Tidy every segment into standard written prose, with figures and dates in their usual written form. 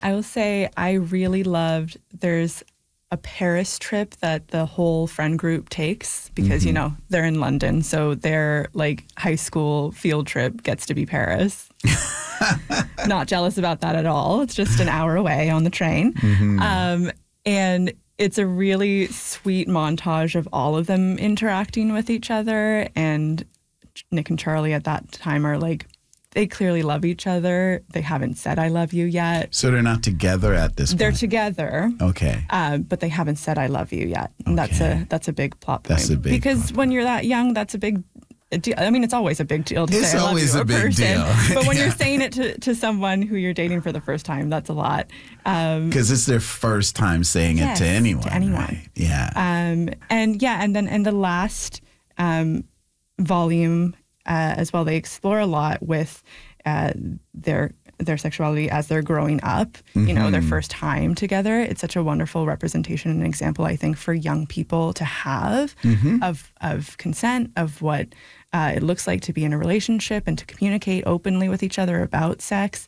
I will say I really loved, there's a Paris trip that the whole friend group takes because, you know, they're in London. So their like high school field trip gets to be Paris. Not jealous about that at all. It's just an hour away on the train. And it's a really sweet montage of all of them interacting with each other. And Nick and Charlie at that time are like, they clearly love each other. They haven't said I love you yet. So they're not together at this point? They're together. Okay. But they haven't said I love you yet. And that's a big plot point. That's a big because when you're that young, that's a big deal. I mean, it's always a big deal to say I love you to a person. It's always a big deal. But when you're saying it to someone who you're dating for the first time, that's a lot. Because it's their first time saying it to anyone. To anyone. Right? Yeah. And then in the last volume as well, they explore a lot with their sexuality as they're growing up, you know, their first time together. It's such a wonderful representation and example, I think, for young people to have of consent, of what it looks like to be in a relationship and to communicate openly with each other about sex.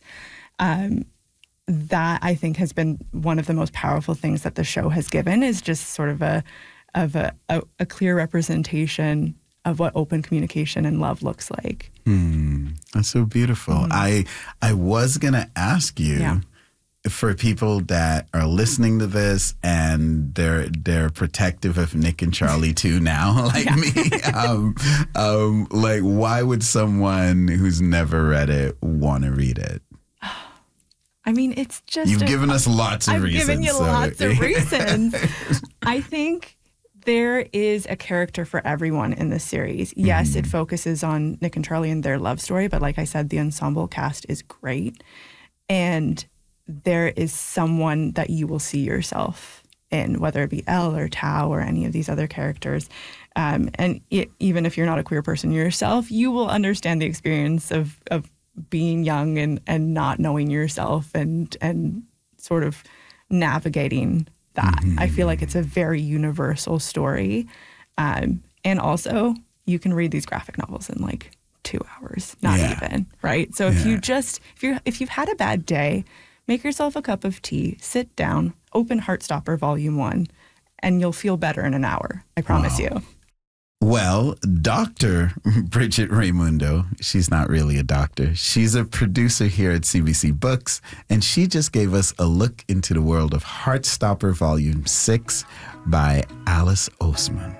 That I think has been one of the most powerful things that the show has given, is just sort of a clear representation of what open communication and love looks like. That's so beautiful. I was going to ask you, for people that are listening to this and they're protective of Nick and Charlie too now, like me, like why would someone who's never read it want to read it? I mean, it's just... You've given us lots of reasons. I've given you lots of reasons. I think there is a character for everyone in this series. Yes, it focuses on Nick and Charlie and their love story, but like I said, the ensemble cast is great. And there is someone that you will see yourself in, whether it be Elle or Tao or any of these other characters. And even if you're not a queer person yourself, you will understand the experience of being young and not knowing yourself and sort of navigating that. I feel like it's a very universal story. And also, you can read these graphic novels in like 2 hours, not even, right? So if you've had a bad day, make yourself a cup of tea, sit down, open Heartstopper Volume 1, and you'll feel better in an hour. I promise you. Well, Dr. Bridget Raimundo, she's not really a doctor. She's a producer here at CBC Books, and she just gave us a look into the world of Heartstopper Volume 6 by Alice Oseman.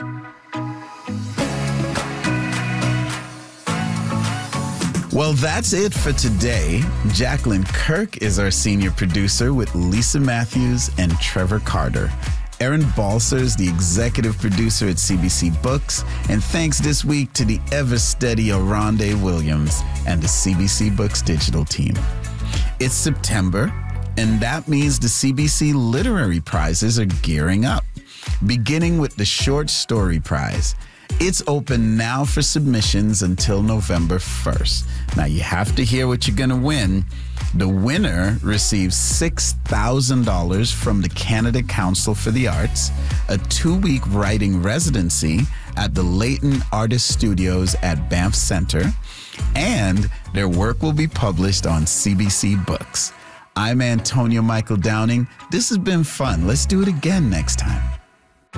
Well, that's it for today. Jacqueline Kirk is our senior producer with Lisa Matthews and Trevor Carter. Erin Balser is the executive producer at CBC Books, and thanks this week to the ever-steady Aronde Williams and the CBC Books digital team. It's September, and that means the CBC Literary Prizes are gearing up, beginning with the Short Story Prize. It's open now for submissions until November 1st. Now, you have to hear what you're going to win. The winner receives $6,000 from the Canada Council for the Arts, a 2-week writing residency at the Leighton Artist Studios at Banff Centre, and their work will be published on CBC Books. I'm Antonio Michael Downing. This has been fun. Let's do it again next time.